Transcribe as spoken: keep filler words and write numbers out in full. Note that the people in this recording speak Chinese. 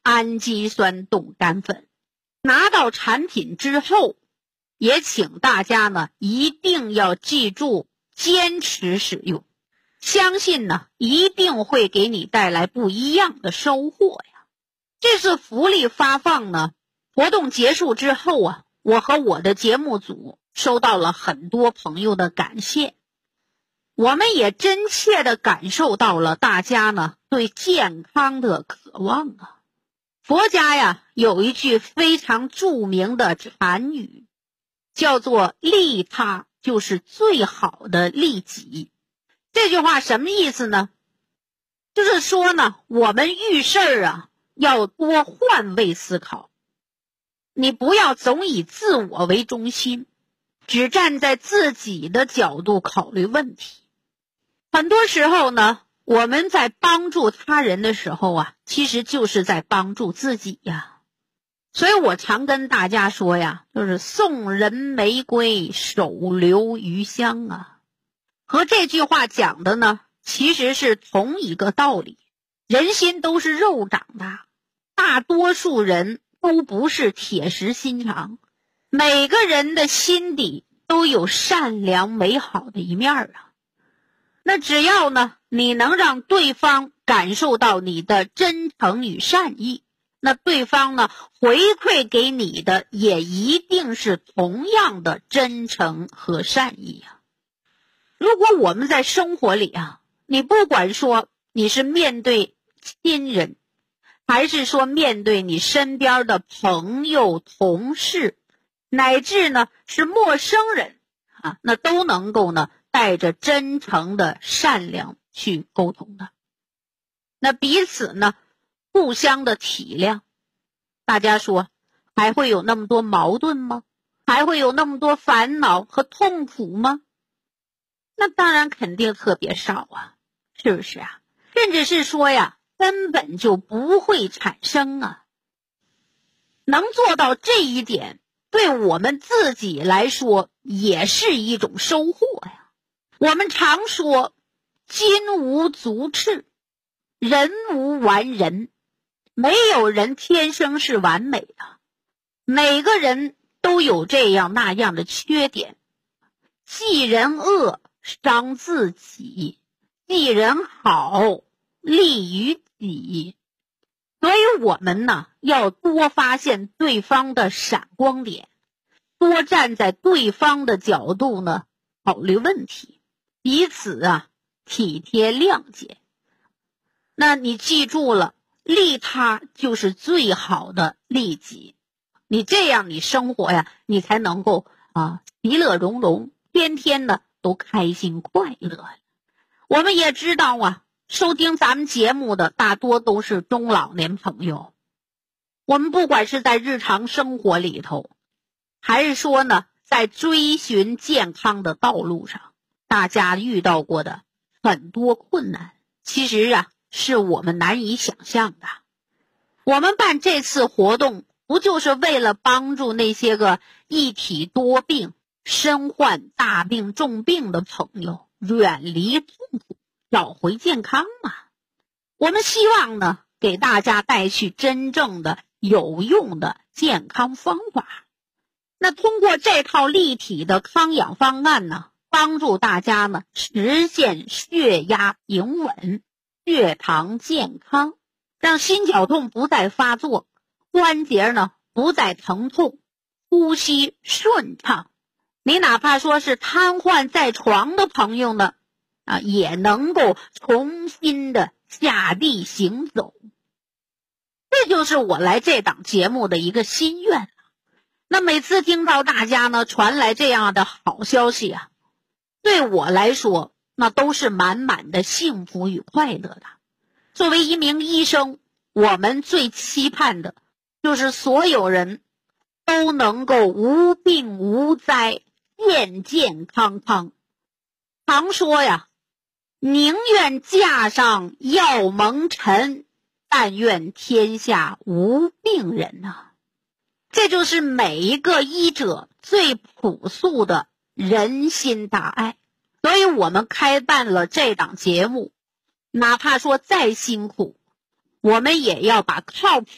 氨基酸冻干粉。拿到产品之后，也请大家呢一定要记住坚持使用，相信呢一定会给你带来不一样的收获呀。这次福利发放呢，活动结束之后啊，我和我的节目组收到了很多朋友的感谢，我们也真切地感受到了大家呢对健康的渴望啊。佛家呀有一句非常著名的禅语，叫做利他就是最好的利己。这句话什么意思呢？就是说呢，我们遇事儿啊要多换位思考，你不要总以自我为中心，只站在自己的角度考虑问题。很多时候呢，我们在帮助他人的时候啊，其实就是在帮助自己呀。所以我常跟大家说呀，就是送人玫瑰，手留余香啊。和这句话讲的呢，其实是同一个道理。人心都是肉长的，大多数人都不是铁石心肠，每个人的心底都有善良美好的一面啊。那只要呢，你能让对方感受到你的真诚与善意，那对方呢回馈给你的也一定是同样的真诚和善意啊。如果我们在生活里啊，你不管说你是面对亲人，还是说面对你身边的朋友、同事，乃至呢是陌生人啊，那都能够呢带着真诚的善良去沟通的。那彼此呢互相的体谅，大家说还会有那么多矛盾吗？还会有那么多烦恼和痛苦吗？那当然肯定特别少啊，是不是啊？甚至是说呀，根本就不会产生啊。能做到这一点，对我们自己来说也是一种收获呀。我们常说金无足赤，人无完人，没有人天生是完美的，每个人都有这样那样的缺点。记人恶伤自己，记人好利于己。所以我们呢要多发现对方的闪光点，多站在对方的角度呢考虑问题，彼此啊体贴谅解。那你记住了，利他就是最好的利己。你这样你生活呀，你才能够啊其乐融融，天天呢都开心快乐。我们也知道啊，收听咱们节目的大多都是中老年朋友，我们不管是在日常生活里头，还是说呢在追寻健康的道路上，大家遇到过的很多困难，其实啊是我们难以想象的。我们办这次活动不就是为了帮助那些个一体多病、身患大病重病的朋友远离痛苦，找回健康吗？我们希望呢给大家带去真正的有用的健康方法。那通过这套立体的康养方案呢，帮助大家呢实现血压平稳、血糖健康，让心绞痛不再发作，关节呢不再疼痛，呼吸顺畅。你哪怕说是瘫痪在床的朋友呢，啊，也能够重新的下地行走。这就是我来这档节目的一个心愿。那每次听到大家呢传来这样的好消息啊，对我来说那都是满满的幸福与快乐的。作为一名医生，我们最期盼的就是所有人都能够无病无灾，健健康康。常说呀，宁愿架上药蒙尘，但愿天下无病人啊。这就是每一个医者最朴素的人心大爱。所以我们开办了这档节目，哪怕说再辛苦，我们也要把靠谱